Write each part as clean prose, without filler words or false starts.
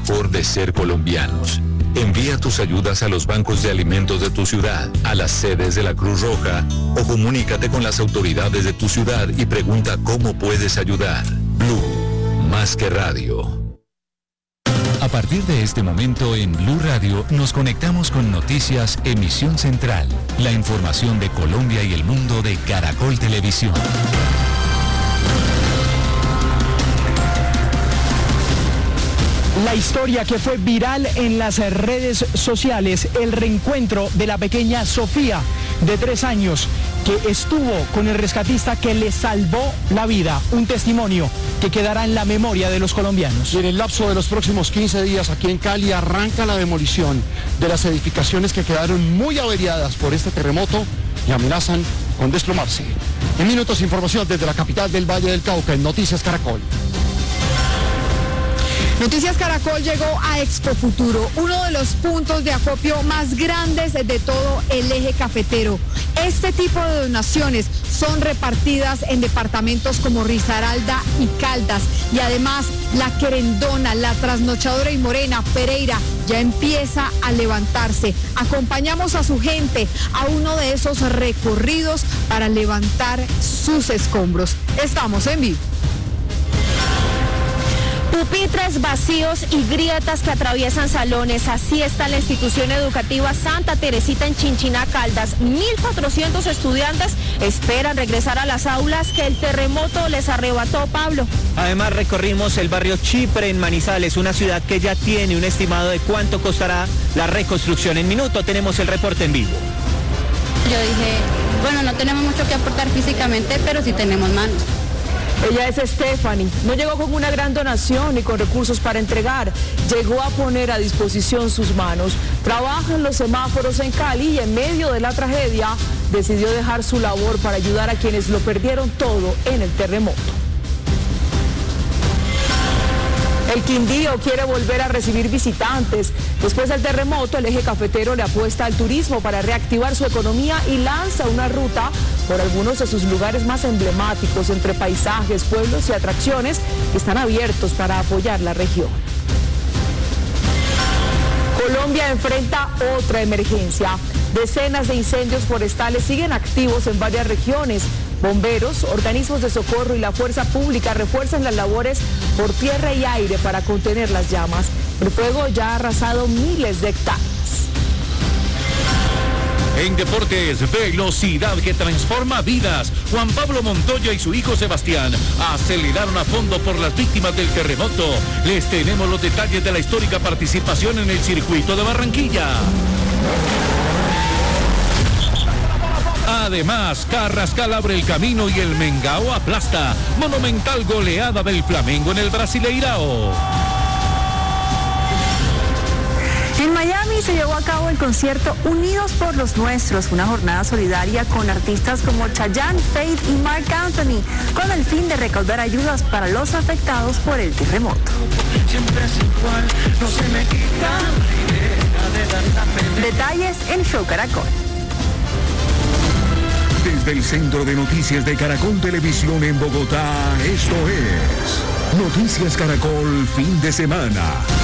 mejor de ser colombianos. Envía tus ayudas a los bancos de alimentos de tu ciudad, a las sedes de la Cruz Roja o comunícate con las autoridades de tu ciudad y pregunta cómo puedes ayudar. Blue, más que radio. A partir de este momento en Blue Radio nos conectamos con Noticias Emisión Central, la información de Colombia y el mundo de Caracol Televisión. La historia que fue viral en las redes sociales, el reencuentro de la pequeña Sofía, de 3 años, que estuvo con el rescatista que le salvó la vida, un testimonio que quedará en la memoria de los colombianos. Y en el lapso de los próximos 15 días aquí en Cali arranca la demolición de las edificaciones que quedaron muy averiadas por este terremoto y amenazan con desplomarse. En minutos, información desde la capital del Valle del Cauca en Noticias Caracol. Noticias Caracol llegó a Expo Futuro, uno de los puntos de acopio más grandes de todo el eje cafetero. Este tipo de donaciones son repartidas en departamentos como Risaralda y Caldas. Y además, la Querendona, la Trasnochadora y Morena, Pereira, ya empieza a levantarse. Acompañamos a su gente a uno de esos recorridos para levantar sus escombros. Estamos en vivo. Pupitres vacíos y grietas que atraviesan salones. Así está la institución educativa Santa Teresita en Chinchiná, Caldas. 1.400 estudiantes esperan regresar a las aulas que el terremoto les arrebató, Pablo. Además recorrimos el barrio Chipre en Manizales, una ciudad que ya tiene un estimado de cuánto costará la reconstrucción. En minuto tenemos el reporte en vivo. Yo dije, bueno, no tenemos mucho que aportar físicamente, pero sí tenemos manos. Ella es Stephanie, no llegó con una gran donación ni con recursos para entregar, llegó a poner a disposición sus manos. Trabaja en los semáforos en Cali y en medio de la tragedia decidió dejar su labor para ayudar a quienes lo perdieron todo en el terremoto. El Quindío quiere volver a recibir visitantes. Después del terremoto, el eje cafetero le apuesta al turismo para reactivar su economía y lanza una ruta por algunos de sus lugares más emblemáticos, entre paisajes, pueblos y atracciones que están abiertos para apoyar la región. Colombia enfrenta otra emergencia. Decenas de incendios forestales siguen activos en varias regiones. Bomberos, organismos de socorro y la fuerza pública refuerzan las labores por tierra y aire para contener las llamas. El fuego ya ha arrasado miles de hectáreas. En deportes, velocidad que transforma vidas. Juan Pablo Montoya y su hijo Sebastián aceleraron a fondo por las víctimas del terremoto. Les tenemos los detalles de la histórica participación en el circuito de Barranquilla. Además, Carrascal abre el camino y el Mengao aplasta. Monumental goleada del Flamengo en el Brasileirao. En Miami se llevó a cabo el concierto Unidos por los Nuestros, una jornada solidaria con artistas como Chayanne, Faith y Marc Anthony, con el fin de recaudar ayudas para los afectados por el terremoto. Siempre es igual, no se me quita la idea de dar la pena. Detalles en Show Caracol. Desde el Centro de Noticias de Caracol Televisión en Bogotá, esto es Noticias Caracol Fin de Semana.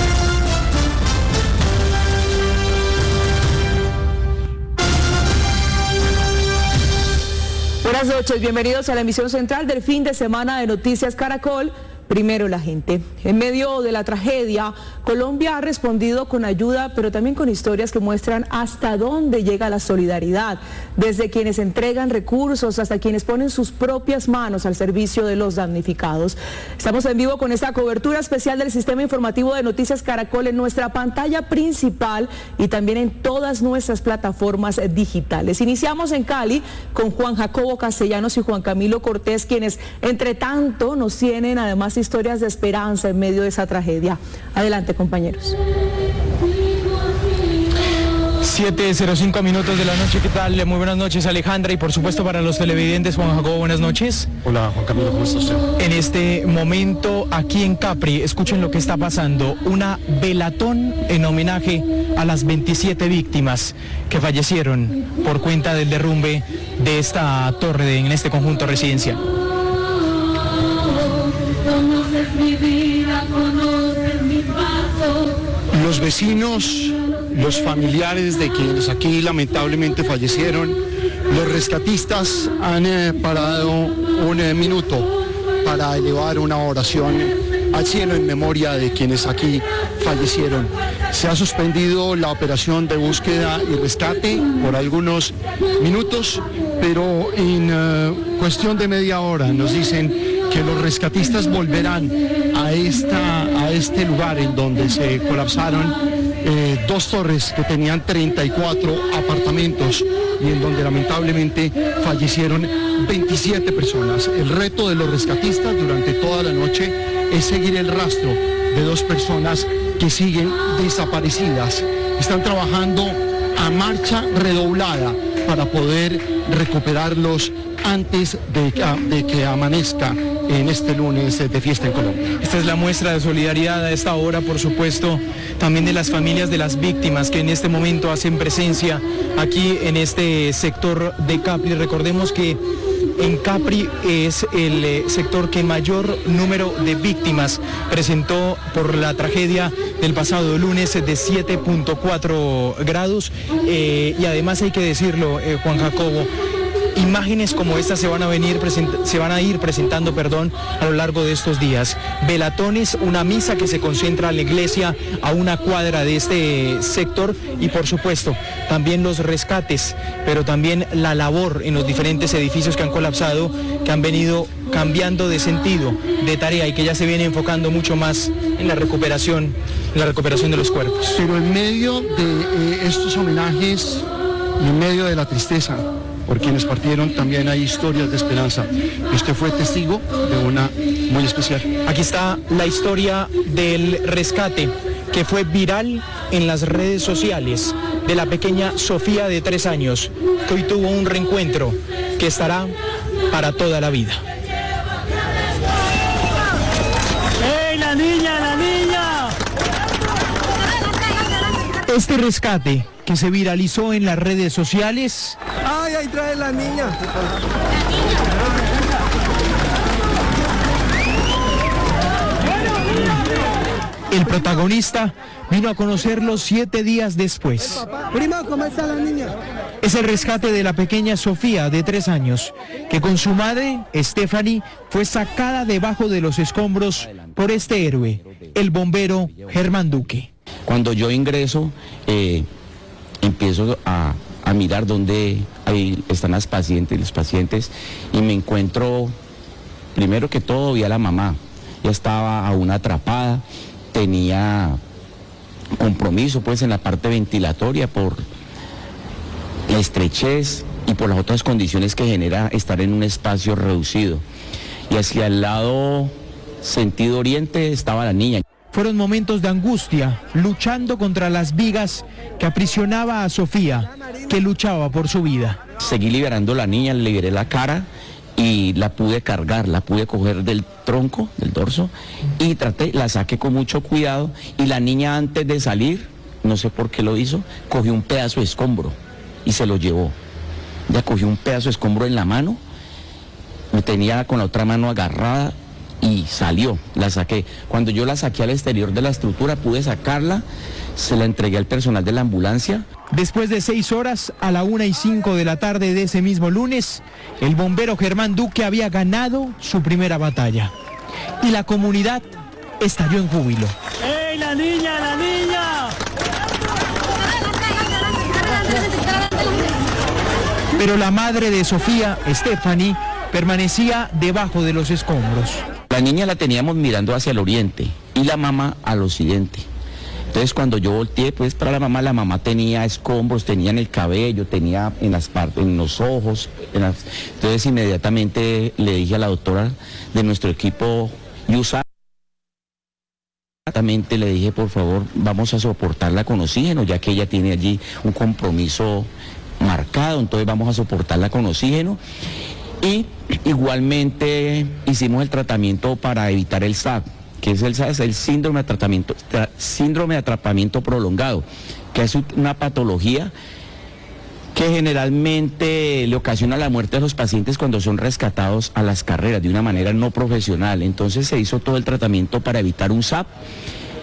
Buenas noches, bienvenidos a la emisión central del fin de semana de Noticias Caracol. Primero la gente. En medio de la tragedia, Colombia ha respondido con ayuda, pero también con historias que muestran hasta dónde llega la solidaridad, desde quienes entregan recursos hasta quienes ponen sus propias manos al servicio de los damnificados. Estamos en vivo con esta cobertura especial del Sistema Informativo de Noticias Caracol en nuestra pantalla principal y también en todas nuestras plataformas digitales. Iniciamos en Cali con Juan Jacobo Castellanos y Juan Camilo Cortés, quienes entre tanto nos tienen además historias de esperanza en medio de esa tragedia. Adelante, compañeros. 7:05 minutos de la noche, ¿qué tal? Muy buenas noches, Alejandra, y por supuesto para los televidentes, Juan Jacobo, buenas noches. Hola, Juan Camilo, ¿cómo está usted? En este momento, aquí en Capri, escuchen lo que está pasando, una velatón en homenaje a las 27 víctimas que fallecieron por cuenta del derrumbe de esta torre en este conjunto residencial. Conoces mi vida, conoces mis pasos. Los vecinos, los familiares de quienes aquí lamentablemente fallecieron, los rescatistas han parado un minuto para elevar una oración al cielo en memoria de quienes aquí fallecieron. Se ha suspendido la operación de búsqueda y rescate por algunos minutos, pero en cuestión de media hora nos dicen que los rescatistas volverán a este lugar en donde se colapsaron dos torres que tenían 34 apartamentos y en donde lamentablemente fallecieron 27 personas. El reto de los rescatistas durante toda la noche es seguir el rastro de dos personas que siguen desaparecidas. Están trabajando a marcha redoblada para poder recuperarlos antes de que amanezca en este lunes de fiesta en Colombia. Esta es la muestra de solidaridad a esta hora, por supuesto, también de las familias de las víctimas que en este momento hacen presencia aquí en este sector de Capri. Recordemos que en Capri es el sector que mayor número de víctimas presentó por la tragedia del pasado lunes de 7.4 grados y además hay que decirlo, Juan Jacobo, imágenes como estas se van a ir presentando a lo largo de estos días. Velatones, una misa que se concentra en la iglesia a una cuadra de este sector y por supuesto también los rescates, pero también la labor en los diferentes edificios que han colapsado, que han venido cambiando de sentido, de tarea y que ya se viene enfocando mucho más en la recuperación de los cuerpos. Pero en medio de estos homenajes y en medio de la tristeza por quienes partieron, también hay historias de esperanza. Usted fue testigo de una muy especial. Aquí está la historia del rescate que fue viral en las redes sociales de la pequeña Sofía de 3 años, que hoy tuvo un reencuentro que estará para toda la vida. ¡Ey, la niña, la niña! Este rescate que se viralizó en las redes sociales. ¡Ay, ahí trae la niña! El protagonista vino a conocerlo 7 días después. Prima, ¿cómo está la niña? Es el rescate de la pequeña Sofía de 3 años, que con su madre, Stephanie, fue sacada debajo de los escombros por este héroe, el bombero Germán Duque. Cuando yo ingreso, empiezo a mirar dónde están las pacientes, los pacientes, y me encuentro, primero que todo, vi a la mamá. Ya estaba aún atrapada, tenía compromiso pues en la parte ventilatoria por la estrechez y por las otras condiciones que genera estar en un espacio reducido. Y hacia el lado sentido oriente estaba la niña. Fueron momentos de angustia, luchando contra las vigas que aprisionaba a Sofía, que luchaba por su vida. Seguí liberando a la niña, le liberé la cara y la pude cargar, la pude coger del tronco, del dorso, y la saqué con mucho cuidado, y la niña antes de salir, no sé por qué lo hizo, cogió un pedazo de escombro y se lo llevó. Ya cogió un pedazo de escombro en la mano, me tenía con la otra mano agarrada y salió, la saqué. Cuando yo la saqué al exterior de la estructura, pude sacarla, se la entregué al personal de la ambulancia. Después de 6 horas, a la 1:05 de la tarde de ese mismo lunes, el bombero Germán Duque había ganado su primera batalla. Y la comunidad estalló en júbilo. ¡Ey, la niña, la niña! Pero la madre de Sofía, Stephanie, permanecía debajo de los escombros. La niña la teníamos mirando hacia el oriente y la mamá al occidente. Entonces cuando yo volteé pues para la mamá tenía escombros, tenía en el cabello, tenía en las partes, en los ojos. Entonces inmediatamente le dije a la doctora de nuestro equipo Yusa, inmediatamente le dije, por favor, vamos a soportarla con oxígeno, ya que ella tiene allí un compromiso marcado, entonces vamos a soportarla con oxígeno. Y igualmente hicimos el tratamiento para evitar el SAP, que es el síndrome de atrapamiento prolongado, que es una patología que generalmente le ocasiona la muerte a los pacientes cuando son rescatados a las carreras de una manera no profesional. Entonces se hizo todo el tratamiento para evitar un SAP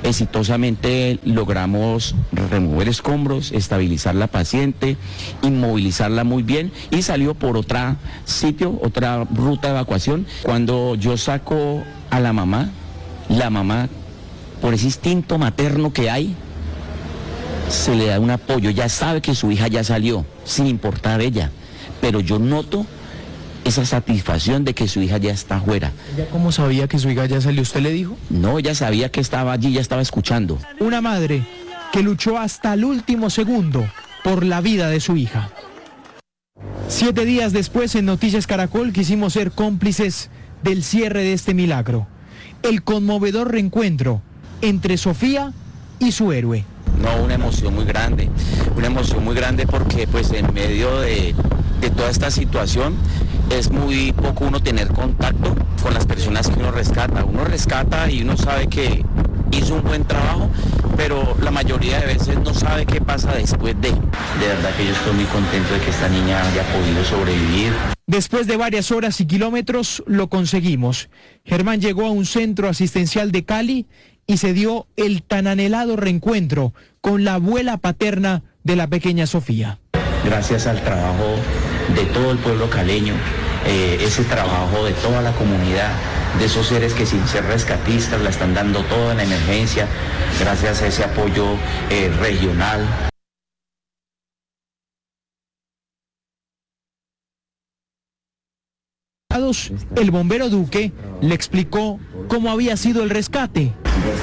Exitosamente logramos remover escombros, estabilizar la paciente, inmovilizarla muy bien y salió por otro sitio, otra ruta de evacuación. Cuando yo saco a la mamá, por ese instinto materno que hay, se le da un apoyo, ya sabe que su hija ya salió, sin importar ella, pero yo noto esa satisfacción de que su hija ya está afuera. ¿Ella cómo sabía que su hija ya salió? ¿Usted le dijo? No, ella sabía que estaba allí, ya estaba escuchando. Una madre que luchó hasta el último segundo por la vida de su hija. 7 días después, en Noticias Caracol, quisimos ser cómplices del cierre de este milagro. El conmovedor reencuentro entre Sofía y su héroe. No, una emoción muy grande porque pues en medio de toda esta situación es muy poco uno tener contacto con las personas que uno rescata y uno sabe que hizo un buen trabajo, pero la mayoría de veces no sabe qué pasa después de verdad que yo estoy muy contento de que esta niña haya podido sobrevivir. Después de varias horas y kilómetros lo conseguimos. Germán llegó a un centro asistencial de Cali y se dio el tan anhelado reencuentro con la abuela paterna de la pequeña Sofía. Gracias al trabajo de todo el pueblo caleño, ese trabajo de toda la comunidad, de esos seres que sin ser rescatistas la están dando toda la emergencia, gracias a ese apoyo regional. El bombero Duque le explicó cómo había sido el rescate.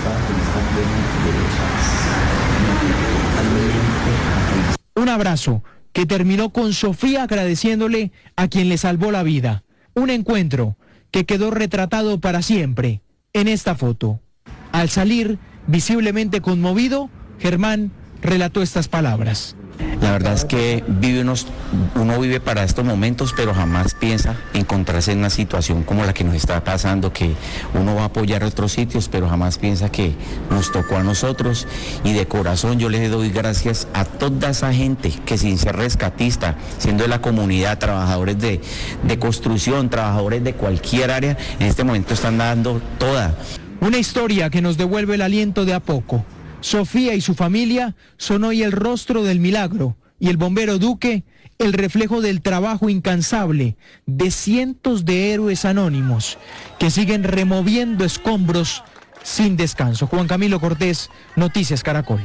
Un abrazo que terminó con Sofía agradeciéndole a quien le salvó la vida. Un encuentro que quedó retratado para siempre en esta foto. Al salir, visiblemente conmovido, Germán relató estas palabras. La verdad es que uno vive para estos momentos, pero jamás piensa encontrarse en una situación como la que nos está pasando, que uno va a apoyar a otros sitios, pero jamás piensa que nos tocó a nosotros. Y de corazón yo les doy gracias a toda esa gente que sin ser rescatista, siendo de la comunidad, trabajadores de construcción, trabajadores de cualquier área, en este momento están dando toda. Una historia que nos devuelve el aliento de a poco. Sofía y su familia son hoy el rostro del milagro y el bombero Duque el reflejo del trabajo incansable de cientos de héroes anónimos que siguen removiendo escombros sin descanso. Juan Camilo Cortés, Noticias Caracol.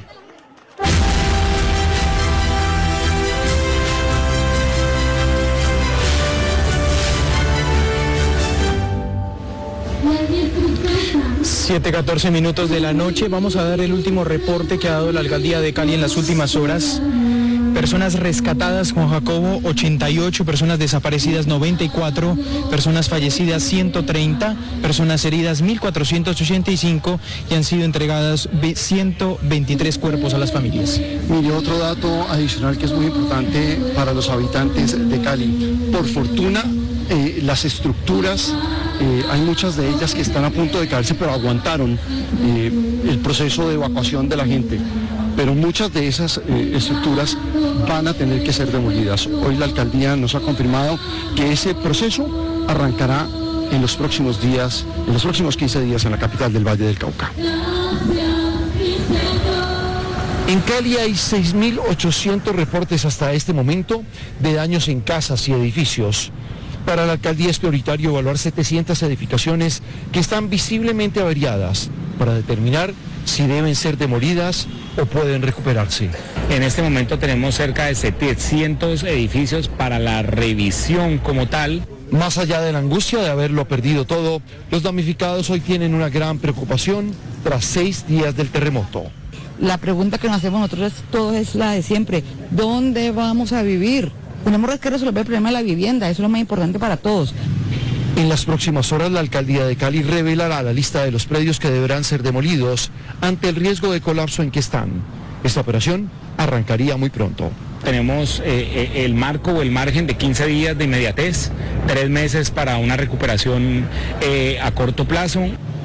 ...7:14 minutos de la noche... vamos a dar el último reporte que ha dado la alcaldía de Cali en las últimas horas. Personas rescatadas, Juan Jacobo, 88, personas desaparecidas, 94, personas fallecidas, 130, personas heridas, 1.485, y han sido entregadas 123 cuerpos a las familias. Mire, otro dato adicional que es muy importante para los habitantes de Cali. Por fortuna, las estructuras, hay muchas de ellas que están a punto de caerse, pero aguantaron el proceso de evacuación de la gente. Pero muchas de esas estructuras van a tener que ser demolidas. Hoy la alcaldía nos ha confirmado que ese proceso arrancará en los próximos días, en los próximos 15 días en la capital del Valle del Cauca. En Cali hay 6.800 reportes hasta este momento de daños en casas y edificios. Para la alcaldía es prioritario evaluar 700 edificaciones que están visiblemente averiadas para determinar si deben ser demolidas o pueden recuperarse. En este momento tenemos cerca de 700 edificios para la revisión como tal. Más allá de la angustia de haberlo perdido todo, los damnificados hoy tienen una gran preocupación tras 6 días del terremoto. La pregunta que nos hacemos nosotros todos es la de siempre: ¿dónde vamos a vivir? Tenemos que resolver el problema de la vivienda, eso es lo más importante para todos. En las próximas horas la alcaldía de Cali revelará la lista de los predios que deberán ser demolidos ante el riesgo de colapso en que están. Esta operación arrancaría muy pronto. Tenemos el marco o el margen de 15 días de inmediatez, 3 meses para una recuperación a corto plazo.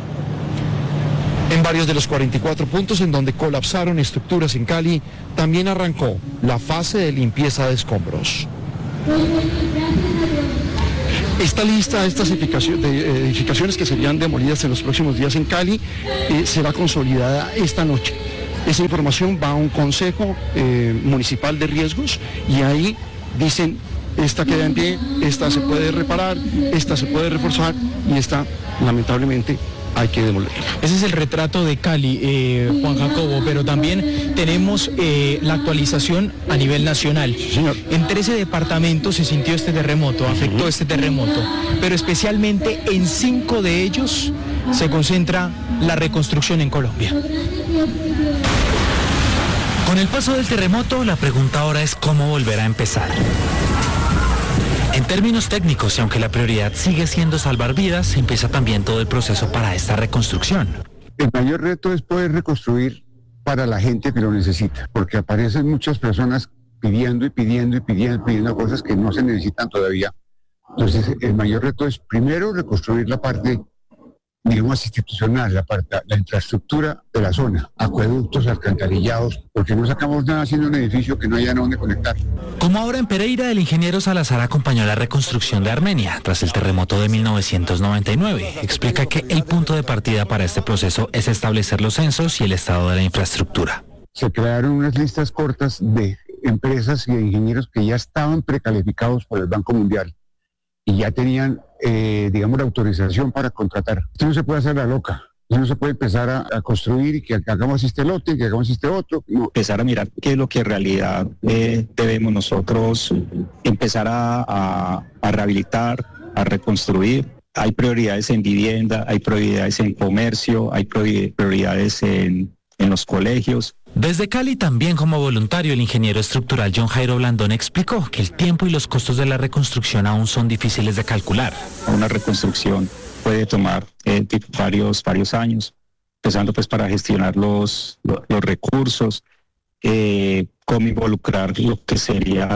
En varios de los 44 puntos en donde colapsaron estructuras en Cali, también arrancó la fase de limpieza de escombros. Esta lista de estas edificaciones que serían demolidas en los próximos días en Cali será consolidada esta noche. Esa información va a un consejo municipal de riesgos y ahí dicen, esta queda en pie, esta se puede reparar, esta se puede reforzar y esta lamentablemente hay que demoler. Ese es el retrato de Cali, Juan Jacobo, pero también tenemos la actualización a nivel nacional. Sí, señor. En 13 departamentos se sintió este terremoto, afectó este terremoto, pero especialmente en 5 de ellos se concentra la reconstrucción en Colombia. Con el paso del terremoto, la pregunta ahora es cómo volver a empezar. En términos técnicos, y aunque la prioridad sigue siendo salvar vidas, empieza también todo el proceso para esta reconstrucción. El mayor reto es poder reconstruir para la gente que lo necesita, porque aparecen muchas personas pidiendo cosas que no se necesitan todavía. Entonces, el mayor reto es primero reconstruir la parte, digamos, institucional, la infraestructura de la zona, acueductos, alcantarillados, porque no sacamos nada haciendo un edificio que no haya dónde conectar. Como ahora en Pereira, el ingeniero Salazar acompañó la reconstrucción de Armenia tras el terremoto de 1999. Explica que el punto de partida para este proceso es establecer los censos y el estado de la infraestructura. Se crearon unas listas cortas de empresas y de ingenieros que ya estaban precalificados por el Banco Mundial y ya tenían, digamos, la autorización para contratar. Esto no se puede hacer la loca. No se puede empezar a construir y que hagamos este lote, que hagamos este otro. No. Empezar a mirar qué es lo que en realidad debemos nosotros empezar a rehabilitar, a reconstruir. Hay prioridades en vivienda, hay prioridades en comercio, hay prioridades en los colegios. Desde Cali, también como voluntario, el ingeniero estructural John Jairo Blandón explicó que el tiempo y los costos de la reconstrucción aún son difíciles de calcular. Una reconstrucción puede tomar varios años, empezando pues para gestionar los recursos, cómo involucrar lo que sería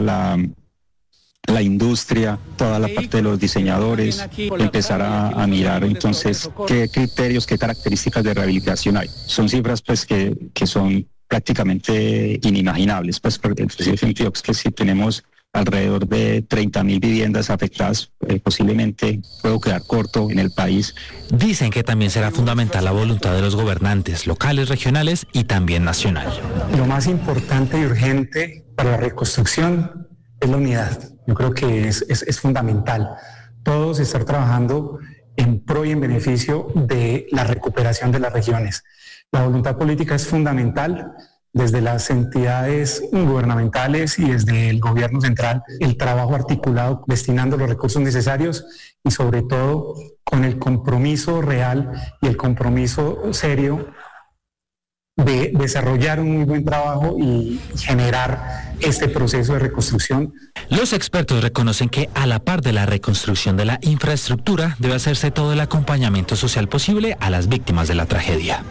la industria, toda la parte de los diseñadores, empezar a mirar entonces qué criterios, qué características de rehabilitación hay. Son cifras pues que son prácticamente inimaginables, pues porque en que si tenemos alrededor de 30.000 viviendas afectadas, posiblemente puedo quedar corto en el país. Dicen que también será fundamental la voluntad de los gobernantes locales, regionales y también nacional. Lo más importante y urgente para la reconstrucción es la unidad. Yo creo que es fundamental. Todos estar trabajando en pro y en beneficio de la recuperación de las regiones. La voluntad política es fundamental. Desde las entidades gubernamentales y desde el gobierno central, el trabajo articulado destinando los recursos necesarios y sobre todo con el compromiso real y el compromiso serio de desarrollar un muy buen trabajo y generar este proceso de reconstrucción. Los expertos reconocen que a la par de la reconstrucción de la infraestructura debe hacerse todo el acompañamiento social posible a las víctimas de la tragedia.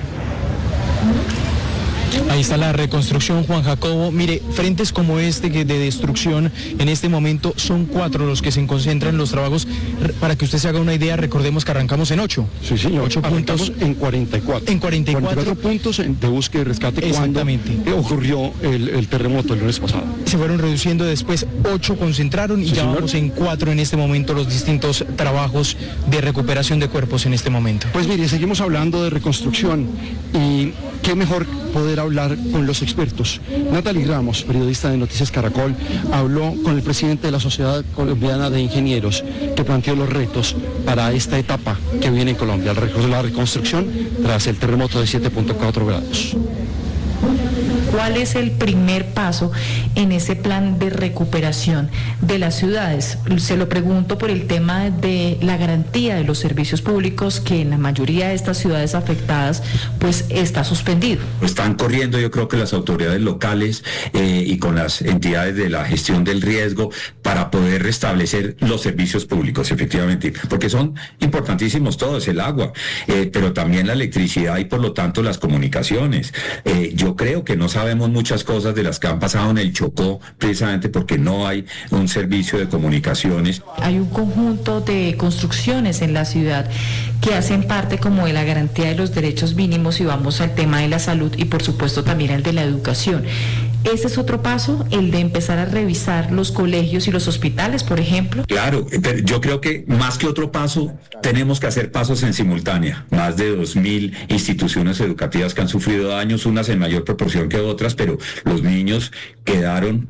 Ahí está la reconstrucción, Juan Jacobo. Mire, frentes como este de destrucción, en este momento son 4 los que se concentran los trabajos. Para que usted se haga una idea, recordemos que arrancamos en 8. Sí, señor. 8 puntos. En 44. En 44 puntos de búsqueda y rescate cuando ocurrió el terremoto el lunes pasado. Se fueron reduciendo después, 8 concentraron y ya vamos en 4 en este momento los distintos trabajos de recuperación de cuerpos en este momento. Pues mire, seguimos hablando de reconstrucción y qué mejor poder hablar con los expertos. Natalie Ramos, periodista de Noticias Caracol, habló con el presidente de la Sociedad Colombiana de Ingenieros, que planteó los retos para esta etapa que viene en Colombia, la reconstrucción tras el terremoto de 7.4 grados. ¿Cuál es el primer paso en ese plan de recuperación de las ciudades? Se lo pregunto por el tema de la garantía de los servicios públicos, que en la mayoría de estas ciudades afectadas pues está suspendido. Están corriendo, yo creo que las autoridades locales y con las entidades de la gestión del riesgo para poder restablecer los servicios públicos, efectivamente, porque son importantísimos todos, el agua, pero también la electricidad y por lo tanto las comunicaciones. Yo creo que no sabemos muchas cosas de las que han pasado en el Chocó, precisamente porque no hay un servicio de comunicaciones. Hay un conjunto de construcciones en la ciudad que hacen parte como de la garantía de los derechos mínimos, y vamos al tema de la salud y por supuesto también al de la educación. ese es otro paso, el de empezar a revisar los colegios y los hospitales, por ejemplo. Claro, pero yo creo que más que otro paso, tenemos que hacer pasos en simultánea. Más de 2.000 instituciones educativas que han sufrido daños, unas en mayor proporción que otras, pero los niños quedaron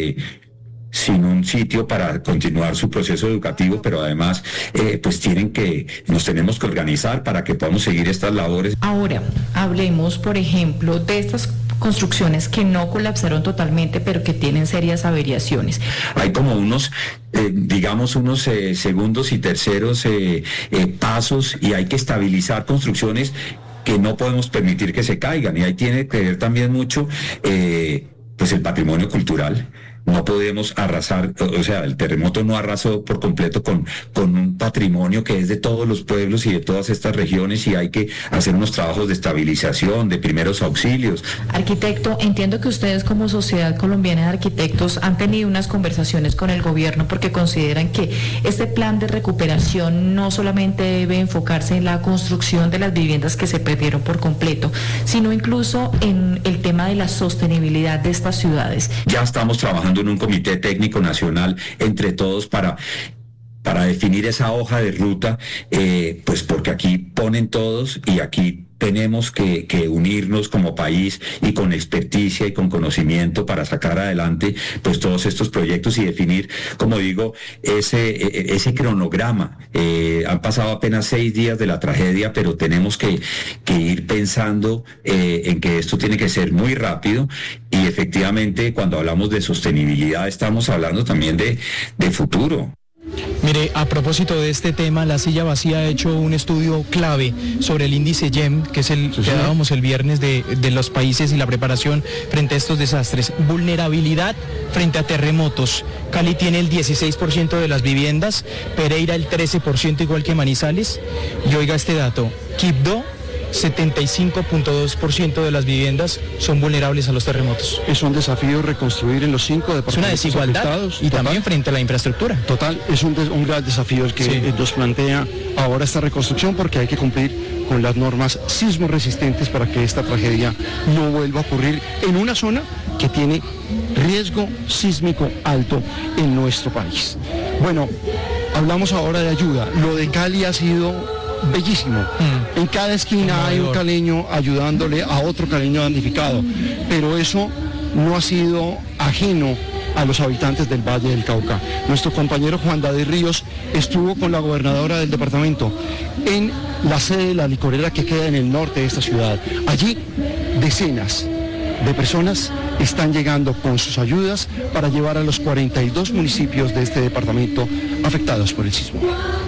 sin un sitio para continuar su proceso educativo, pero además pues nos tenemos que organizar para que podamos seguir estas labores. Ahora, hablemos, por ejemplo, de estas construcciones que no colapsaron totalmente, pero que tienen serias averiaciones. Hay como unos segundos y terceros pasos, y hay que estabilizar construcciones que no podemos permitir que se caigan, y ahí tiene que ver también mucho pues el patrimonio cultural. No podemos arrasar, o sea, el terremoto no arrasó por completo con un patrimonio que es de todos los pueblos y de todas estas regiones, y hay que hacer unos trabajos de estabilización, de primeros auxilios. Arquitecto, entiendo que ustedes como Sociedad Colombiana de Arquitectos han tenido unas conversaciones con el gobierno porque consideran que este plan de recuperación no solamente debe enfocarse en la construcción de las viviendas que se perdieron por completo, sino incluso en el tema de la sostenibilidad de estas ciudades. Ya estamos trabajando en un comité técnico nacional entre todos para definir esa hoja de ruta, pues porque aquí ponen todos y aquí tenemos que unirnos como país y con experticia y con conocimiento para sacar adelante pues todos estos proyectos y definir, como digo, ese cronograma. Han pasado apenas 6 días de la tragedia, pero tenemos que ir pensando en que esto tiene que ser muy rápido, y efectivamente cuando hablamos de sostenibilidad estamos hablando también de futuro. Mire, a propósito de este tema, La Silla Vacía ha hecho un estudio clave sobre el índice GEM, que es el que dábamos el viernes de los países y la preparación frente a estos desastres. Vulnerabilidad frente a terremotos. Cali tiene el 16% de las viviendas, Pereira el 13%, igual que Manizales. Y oiga este dato, Quibdó, 75.2% de las viviendas son vulnerables a los terremotos. Es un desafío reconstruir en los 5 departamentos. Es una desigualdad afectados, y también frente a la infraestructura. Total, es un gran desafío el que nos plantea ahora esta reconstrucción, porque hay que cumplir con las normas sismo resistentes para que esta tragedia no vuelva a ocurrir en una zona que tiene riesgo sísmico alto en nuestro país. Bueno, hablamos ahora de ayuda. Lo de Cali ha sido bellísimo. En cada esquina hay un caleño ayudándole a otro caleño damnificado, pero eso no ha sido ajeno a los habitantes del Valle del Cauca. Nuestro compañero Juan David Ríos estuvo con la gobernadora del departamento en la sede de la licorera que queda en el norte de esta ciudad. Allí decenas de personas están llegando con sus ayudas para llevar a los 42 municipios de este departamento afectados por el sismo.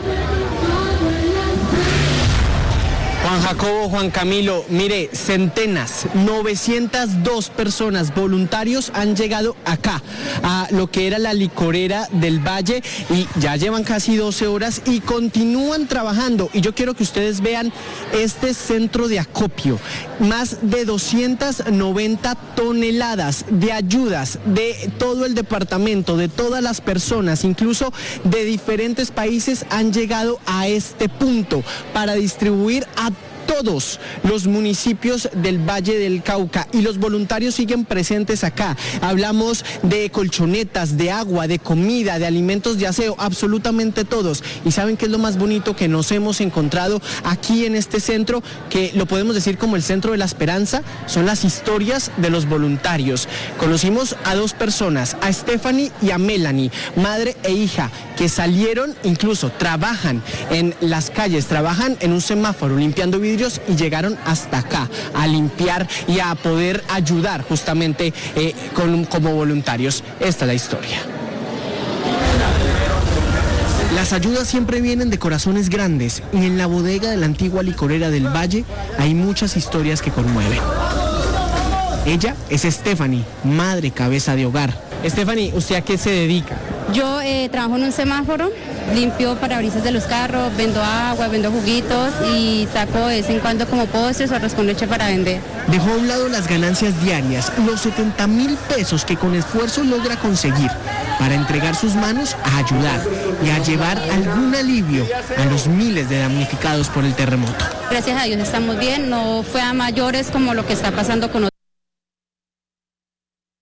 Juan Jacobo, Juan Camilo, mire, centenas, 902 personas, voluntarios, han llegado acá, a lo que era la licorera del Valle, y ya llevan casi 12 horas y continúan trabajando. Y yo quiero que ustedes vean este centro de acopio, más de 290 toneladas de ayudas de todo el departamento, de todas las personas, incluso de diferentes países, han llegado a este punto para distribuir a todos los municipios del Valle del Cauca, y los voluntarios siguen presentes acá. Hablamos de colchonetas, de agua, de comida, de alimentos de aseo, absolutamente todos. Y ¿saben qué es lo más bonito que nos hemos encontrado aquí en este centro? Que lo podemos decir como el centro de la esperanza, son las historias de los voluntarios. Conocimos a 2 personas, a Stephanie y a Melanie, madre e hija, que salieron, incluso trabajan en las calles, trabajan en un semáforo limpiando vidrios, y llegaron hasta acá a limpiar y a poder ayudar justamente como voluntarios. Esta es la historia. Las ayudas siempre vienen de corazones grandes, y en la bodega de la antigua licorera del Valle hay muchas historias que conmueven. Ella es Stephanie, madre cabeza de hogar. Stephanie, ¿usted a qué se dedica? Yo trabajo en un semáforo, limpio parabrisas de los carros, vendo agua, vendo juguitos y saco de vez en cuando como postres o arroz con leche para vender. Dejó a un lado las ganancias diarias, los 70.000 pesos que con esfuerzo logra conseguir para entregar sus manos a ayudar y a llevar algún alivio a los miles de damnificados por el terremoto. Gracias a Dios estamos bien, no fue a mayores como lo que está pasando con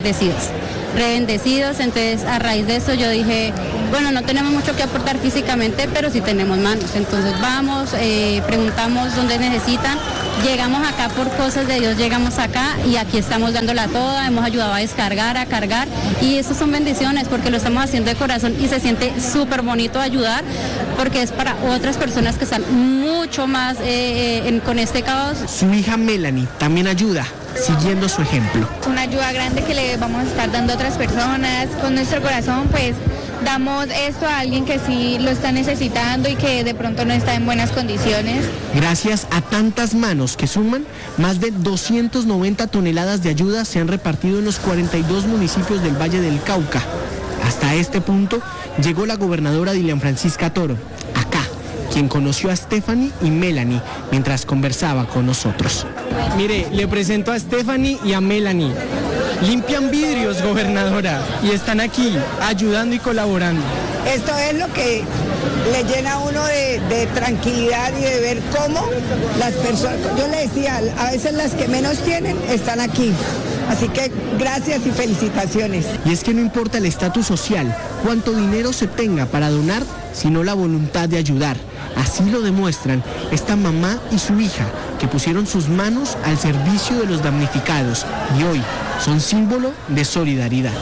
Bendecidos, entonces a raíz de eso yo dije, bueno, no tenemos mucho que aportar físicamente, pero sí tenemos manos, entonces vamos, preguntamos dónde necesitan, llegamos acá por cosas de Dios, llegamos acá y aquí estamos dándola toda, hemos ayudado a descargar, a cargar, y eso son bendiciones porque lo estamos haciendo de corazón y se siente súper bonito ayudar porque es para otras personas que están mucho más con este caos. Su hija Melanie también ayuda, siguiendo su ejemplo. Una ayuda grande que le vamos a estar dando a otras personas, con nuestro corazón pues damos esto a alguien que sí lo está necesitando y que de pronto no está en buenas condiciones. Gracias a tantas manos que suman, más de 290 toneladas de ayuda se han repartido en los 42 municipios del Valle del Cauca. Hasta este punto llegó la gobernadora Dilian Francisca Toro, acá, quien conoció a Stephanie y Melanie mientras conversaba con nosotros. Mire, le presento a Stephanie y a Melanie. Limpian vidrios, gobernadora, y están aquí ayudando y colaborando. Esto es lo que le llena a uno de tranquilidad y de ver cómo las personas, yo le decía, a veces las que menos tienen están aquí. Así que gracias y felicitaciones. Y es que no importa el estatus social, cuánto dinero se tenga para donar, sino la voluntad de ayudar. Así lo demuestran esta mamá y su hija, que pusieron sus manos al servicio de los damnificados y hoy son símbolo de solidaridad.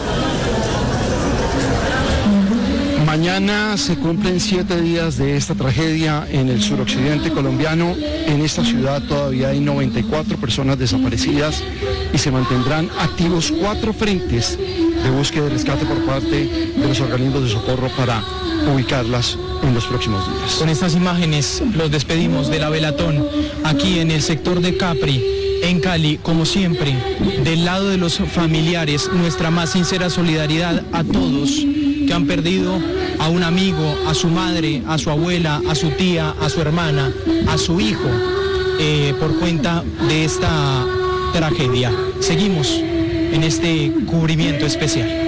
Mañana se cumplen 7 días de esta tragedia en el suroccidente colombiano. En esta ciudad todavía hay 94 personas desaparecidas y se mantendrán activos 4 frentes de búsqueda y rescate por parte de los organismos de socorro para ubicarlas en los próximos días. Con estas imágenes los despedimos de la Velatón aquí en el sector de Capri, en Cali, como siempre, del lado de los familiares, nuestra más sincera solidaridad a todos que han perdido a un amigo, a su madre, a su abuela, a su tía, a su hermana, a su hijo, por cuenta de esta tragedia. Seguimos en este cubrimiento especial.